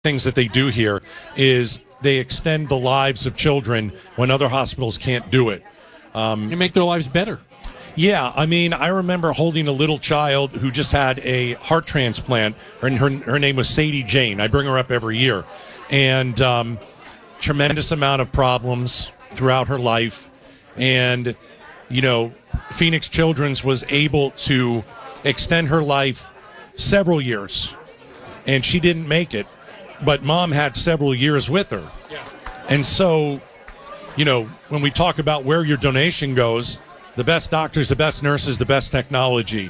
things that they do here is they extend the lives of children when other hospitals can't do it. You make their lives better. Yeah, I mean, I remember holding a little child who just had a heart transplant, and her name was Sadie Jane. I bring her up every year. And tremendous amount of problems throughout her life. And, you know, Phoenix Children's was able to extend her life several years. And she didn't make it, but Mom had several years with her. Yeah. And so, you know, when we talk about where your donation goes, the best doctors, the best nurses, the best technology.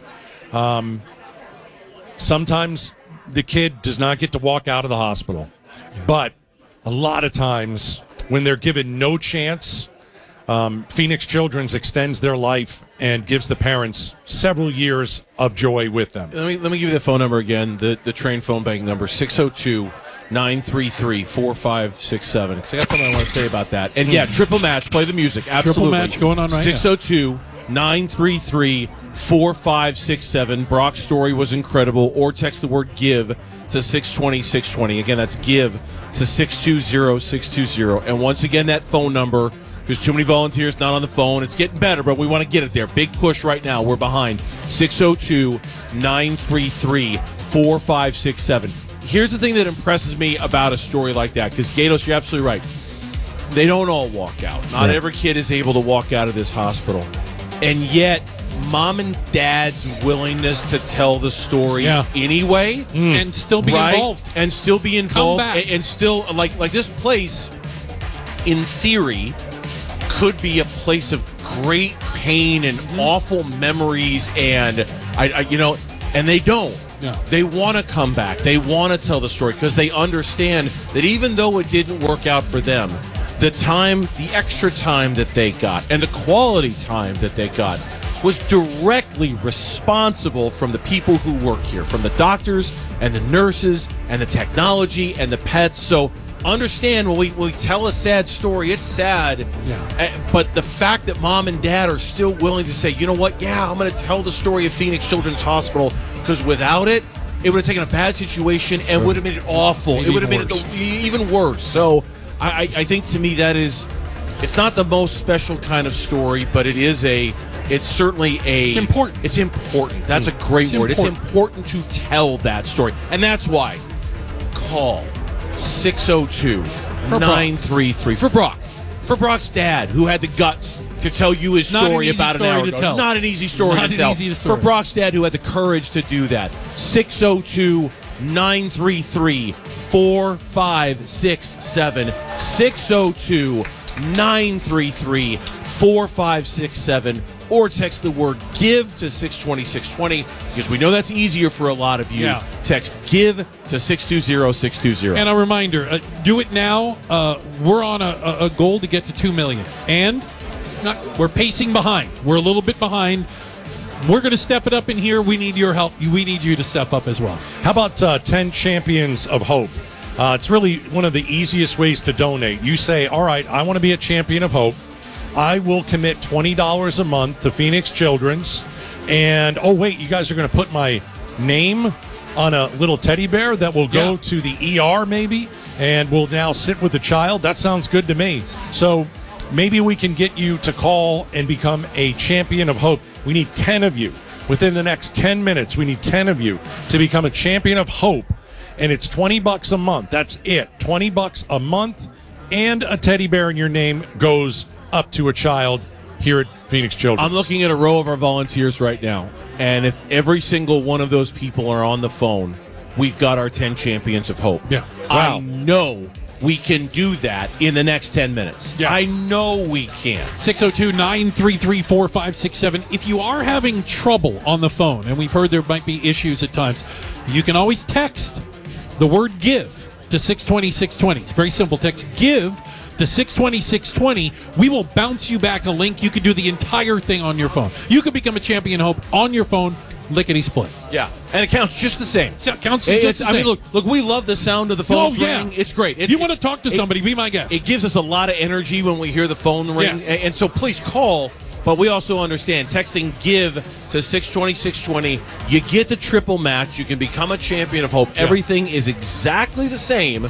Sometimes the kid does not get to walk out of the hospital. But a lot of times when they're given no chance, Phoenix Children's extends their life and gives the parents several years of joy with them. Let me give you the phone number again, the Train phone bank number, 602-933-4567. Because I got something I want to say about that. And yeah, triple match, play the music, absolutely. Triple match going on right now. 602-933-4567. Brock's story was incredible. Or text the word GIVE to 620-620. Again, that's GIVE to 620-620. And once again, that phone number, there's too many volunteers not on the phone. It's getting better, but we want to get it there. Big push right now. We're behind. 602-933-4567. Here's the thing that impresses me about a story like that, because Gatos, you're absolutely right. They don't all walk out. Not every kid is able to walk out of this hospital. And yet, Mom and Dad's willingness to tell the story anyway. And still be involved. And still be involved. Come back. And still, like this place, in theory, could be a place of great pain and awful memories. And, and they don't. No. They want to come back. They want to tell the story because they understand that even though it didn't work out for them, the extra time that they got and the quality time that they got was directly responsible from the people who work here, from the doctors and the nurses and the technology and the pets. So understand when we tell a sad story, it's sad. Yeah. But the fact that Mom and Dad are still willing to say, you know what, I'm going to tell the story of Phoenix Children's Hospital, because without it, it would have taken a bad situation and would have made it awful. It would have made it even worse. So I think to me it's not the most special kind of story, but it's certainly it's important. It's important. That's a great word. It's important to tell that story. And that's why call 602-933 for Brock. For Brock's dad, who had the guts to tell you his story about an hour ago. Not an easy story to tell. For Brock's dad, who had the courage to do that. 602-933-4567. 602-933-4567. Or text the word GIVE to 620-620, because we know that's easier for a lot of you. Yeah. Text GIVE to 620-620. And a reminder, do it now. We're on a goal to get to 2 million. And we're pacing behind. We're a little bit behind. We're going to step it up in here. We need your help. We need you to step up as well. How about 10 Champions of Hope? It's really one of the easiest ways to donate. You say, all right, I want to be a champion of hope. I will commit $20 a month to Phoenix Children's. And, oh, wait, you guys are going to put my name on a little teddy bear that will go to the ER maybe and will now sit with the child? That sounds good to me. So maybe we can get you to call and become a champion of hope. We need 10 of you. Within the next 10 minutes, we need 10 of you to become a champion of hope. And it's $20 a month. That's it. $20 a month, and a teddy bear in your name goes up to a child here at Phoenix Children's. I'm looking at a row of our volunteers right now, and if every single one of those people are on the phone, we've got our 10 Champions of Hope. Yeah. Wow. I know we can do that in the next 10 minutes. Yeah. I know we can. 602-933-4567. If you are having trouble on the phone, and we've heard there might be issues at times, you can always text the word GIVE to 620-620. It's very simple. Text GIVE to 620-620. We will bounce you back a link. You can do the entire thing on your phone. You can become a champion hope on your phone, lickety-split. Yeah, and it counts just the same. It counts just the same. I mean, look, we love the sound of the phone ringing. It's great. You want to talk to somebody, be my guest. It gives us a lot of energy when we hear the phone ring. Yeah. And so please call But we also understand texting GIVE to 620-620, you get the triple match. You can become a champion of hope. Everything is exactly the same.